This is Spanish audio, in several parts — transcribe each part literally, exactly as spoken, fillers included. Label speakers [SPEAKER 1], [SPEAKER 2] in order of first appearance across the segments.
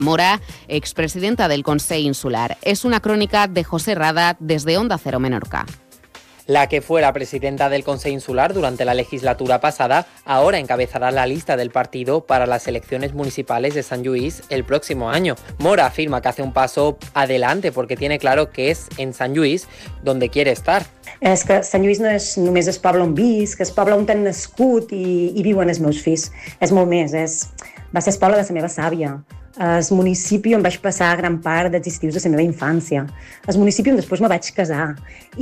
[SPEAKER 1] Mora, expresidenta del Consell Insular. Es una crónica de José Rada desde Onda Cero Menorca.
[SPEAKER 2] La que fuera presidenta del Consell Insular durante la legislatura pasada, ahora encabezará la lista del partido para las elecciones municipales de Sant Lluís el próximo año. Mora afirma que hace un paso adelante porque tiene claro que es en Sant Lluís donde quiere estar.
[SPEAKER 3] És que Sant Lluís no és només el poble on visc, és el poble on he nascut i, i viuen els meus fills. És molt més, és, va ser el poble de la meva sàvia. El municipi on vaig passar gran part dels estius de la meva infància. El municipi on després me vaig casar.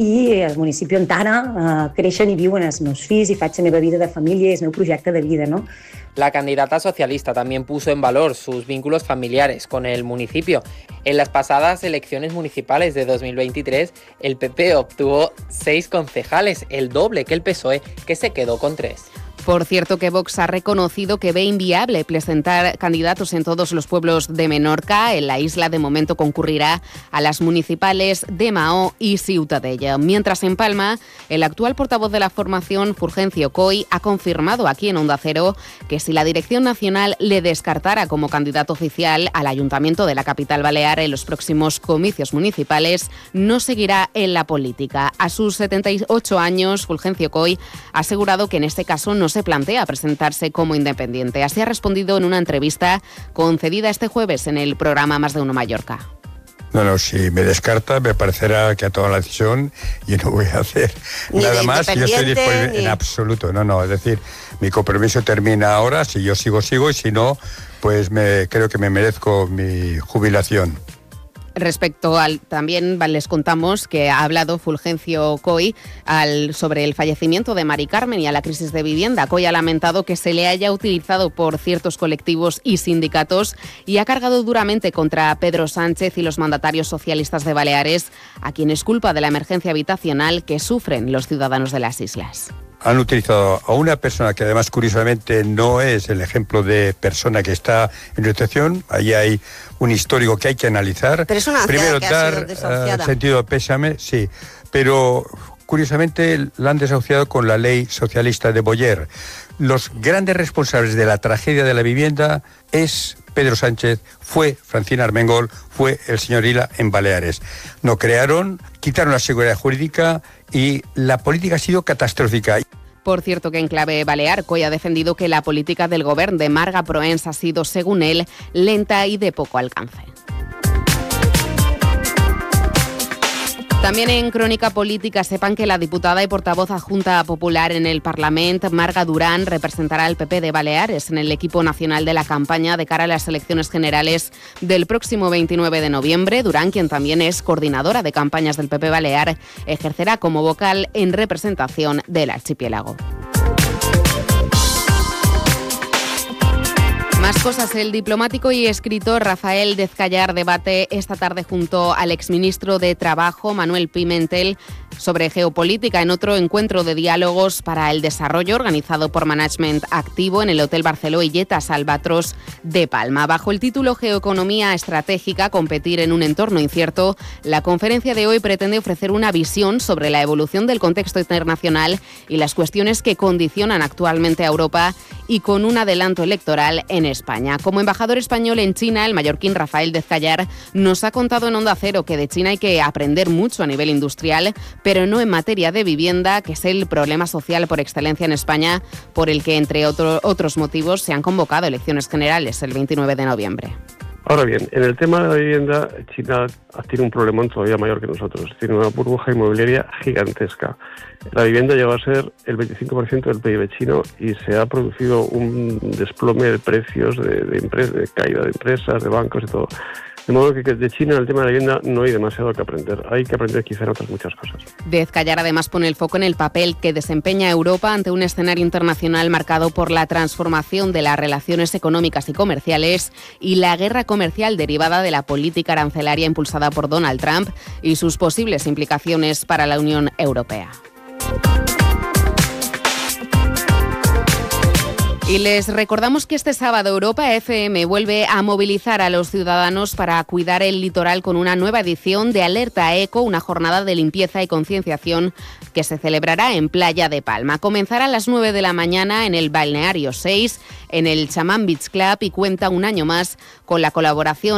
[SPEAKER 3] I el municipi on ara eh, creixen i viuen els meus fills i faig la meva vida de família i el meu projecte de vida, ¿no?
[SPEAKER 2] La candidata socialista también puso en valor sus vínculos familiares con el municipio. En las pasadas elecciones municipales de dos mil veintitrés, el P P obtuvo seis concejales, el doble que el P S O E, que se quedó con tres.
[SPEAKER 1] Por cierto que Vox ha reconocido que ve inviable presentar candidatos en todos los pueblos de Menorca. En la isla de momento concurrirá a las municipales de Maó y Ciutadella. Mientras en Palma, el actual portavoz de la formación, Fulgencio Coy, ha confirmado aquí en Onda Cero que si la Dirección Nacional le descartara como candidato oficial al Ayuntamiento de la capital balear en los próximos comicios municipales, no seguirá en la política. A sus setenta y ocho años, Fulgencio Coy ha asegurado que en este caso no se plantea presentarse como independiente. Así ha respondido en una entrevista concedida este jueves en el programa Más de Uno Mallorca.
[SPEAKER 4] No, no, si me descarta me parecerá que ha tomado la decisión y no voy a hacer ni nada más. Yo estoy disponible ni... en absoluto, no, no, es decir, mi compromiso termina ahora, si yo sigo, sigo y si no, pues me creo que me merezco mi jubilación.
[SPEAKER 1] Respecto al, también les contamos que ha hablado Fulgencio Coy al, sobre el fallecimiento de Mari Carmen y a la crisis de vivienda. Coy ha lamentado que se le haya utilizado por ciertos colectivos y sindicatos y ha cargado duramente contra Pedro Sánchez y los mandatarios socialistas de Baleares, a quienes culpa de la emergencia habitacional que sufren los ciudadanos de las islas.
[SPEAKER 4] Han utilizado a una persona que además curiosamente no es el ejemplo de persona que está en situación. Ahí hay un histórico que hay que analizar.
[SPEAKER 5] Pero es una
[SPEAKER 4] Primero
[SPEAKER 5] que ha
[SPEAKER 4] dar
[SPEAKER 5] sido desahuciada.
[SPEAKER 4] uh, sentido de pésame, sí, pero curiosamente la han desahuciado con la ley socialista de Boyer. Los grandes responsables de la tragedia de la vivienda es Pedro Sánchez, fue Francina Armengol, fue el señor Illa en Baleares. No crearon, quitaron la seguridad jurídica y la política ha sido catastrófica.
[SPEAKER 1] Por cierto que en clave balear, Coy ha defendido que la política del gobierno de Marga Proens ha sido, según él, lenta y de poco alcance. También en crónica política, sepan que la diputada y portavoz adjunta popular en el Parlamento, Marga Durán, representará al P P de Baleares en el equipo nacional de la campaña de cara a las elecciones generales del próximo veintinueve de noviembre. Durán, quien también es coordinadora de campañas del P P Balear, ejercerá como vocal en representación del archipiélago. Más cosas. El diplomático y escritor Rafael Dezcayar debate esta tarde junto al exministro de Trabajo, Manuel Pimentel, sobre geopolítica en otro encuentro de diálogos para el desarrollo organizado por Management Activo en el Hotel Barceló Illetas Albatros de Palma. Bajo el título Geoeconomía Estratégica, competir en un entorno incierto, la conferencia de hoy pretende ofrecer una visión sobre la evolución del contexto internacional y las cuestiones que condicionan actualmente a Europa y con un adelanto electoral en España. Como embajador español en China, el mallorquín Rafael Dezcayar nos ha contado en Onda Cero que de China hay que aprender mucho a nivel industrial, pero no en materia de vivienda, que es el problema social por excelencia en España, por el que, entre otro, otros motivos, se han convocado elecciones generales el veintinueve de noviembre.
[SPEAKER 6] Ahora bien, en el tema de la vivienda, China tiene un problemón todavía mayor que nosotros. Tiene una burbuja inmobiliaria gigantesca. La vivienda llegó a ser el veinticinco por ciento del P I B chino y se ha producido un desplome de precios, de, de, empresas, de caída de empresas, de bancos y todo. De modo que de China en el tema de la vivienda no hay demasiado que aprender. Hay que aprender quizá en otras muchas cosas.
[SPEAKER 1] Dezcayar además pone el foco en el papel que desempeña Europa ante un escenario internacional marcado por la transformación de las relaciones económicas y comerciales y la guerra comercial derivada de la política arancelaria impulsada por Donald Trump y sus posibles implicaciones para la Unión Europea. Y les recordamos que este sábado Europa F M vuelve a movilizar a los ciudadanos para cuidar el litoral con una nueva edición de Alerta Eco, una jornada de limpieza y concienciación que se celebrará en Playa de Palma. Comenzará a las nueve de la mañana en el Balneario seis, en el Chamán Beach Club, y cuenta un año más con la colaboración